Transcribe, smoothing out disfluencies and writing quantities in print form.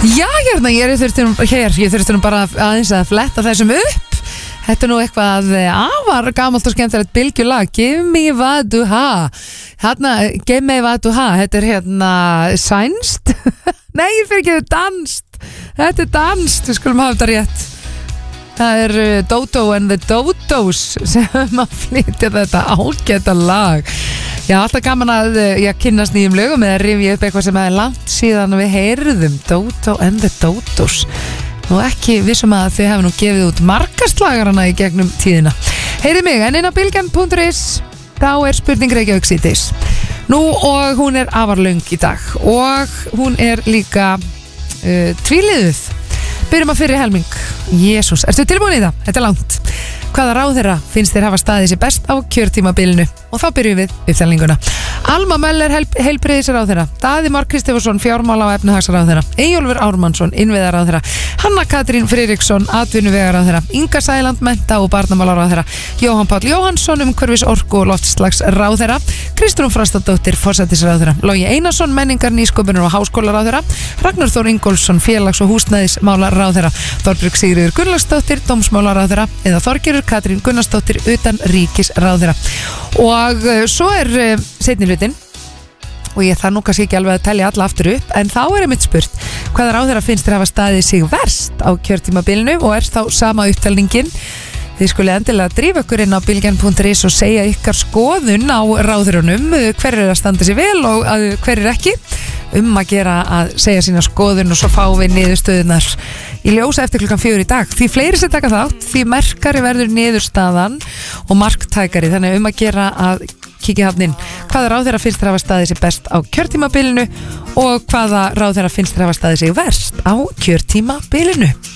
Já, hérna, ég þurfti bara aðeins að fletta þessum upp. Þetta nú eitthvað afar gamalt og skemmtilegt bylgjulag. Give me what you have. Hérna, give me what you have. Þetta hérna sænskt. Nei, fyrir ekki danskt. Þetta danskt, við skulum hafa þetta rétt. Það Dodo and the Dodos sem að flytja þetta ágæta lag. Já, alltaf gaman að kynnast nýjum lögum eða rifja upp eitthvað sem er langt síðan við heyrðum. Dodo and the Dodos. Nú ekki vissum að þau hefur nú gefið út marga slagarana í gegnum tíðina. Heyrið mig, en inn á bilgjarn.is þá spurning Reykjavík síðdeis. Nú og hún afar löng í dag og hún líka tvíliðuð. Byrjum að fyrir helming. Jesús, ertu tilbúin í það? Þetta langt. Hvaða ráðherra finnst þér hafa staðið sér best á kjörtímabilinu? Og þá byrjum við upptalninguna. Alma Möller, heilbrigðisráðherra. Daði Már Kristófersson, fjármála- og efnahagsráðherra. Eyjólfur Ármannsson, innviðaráðherra. Hanna Katrín Friðriksson, atvinnuvegaráðherra. Inga Sæland, mennta- og barnamálaráðherra. Jóhann Páll Jóhannsson, umhverfis orku- og loftslagsráðherra. Kristrún Frostadóttir, forsætisráðherra. Logi Einarsson, menningar, nýsköpunar og háskólaráðherra. Ragnar Þór Ingólfsson, félags- og húsnæðismálaráðherra. Þorbjörg Sigríður Gunnlaugsdóttir, dómsmálaráðherra. Eða Þorgerður Katrín Gunnarsdóttir, utanríkisráðherra. Og svo seinni hlutin og ég þarf nú kannski ekki alveg að telja alla aftur upp, en þá einmitt spurt hvaða ráðherra finnst þér hafa staðið sig verst á kjörtímabilinu og þá sama upptalningin. Þið skulið endilega drífa ykkur inn á bilgjarn.is og segja ykkar skoðun á ráðherrunum, hver að standa sér vel og hver ekki, að gera að segja sína skoðun og svo fá við niðurstöðunar í ljósa eftir klukkan 4 í dag. Því fleiri sem taka þátt, því merkari verður niðurstaðan og marktækari, þannig að gera að kíkja hafninn. Hvaða ráðherra finnst þér hafa staðið sér best á kjörtímabilinu og hvaða ráðherra finnst þér hafa staðið sér verst á kjörtímabilinu?